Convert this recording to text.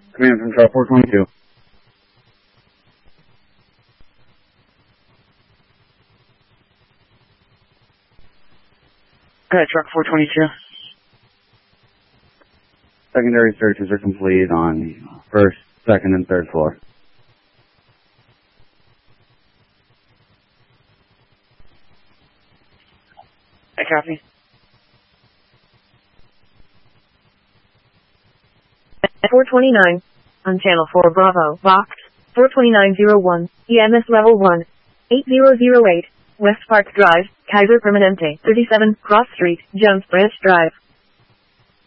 Command from truck 422. Go ahead, truck 422. Secondary searches are complete on first, second, and third floor. I copy. At 429, on channel 4 Bravo, box 42901, EMS level 1, 8008, West Park Drive, Kaiser Permanente, 37, Cross Street, Jones Branch Drive.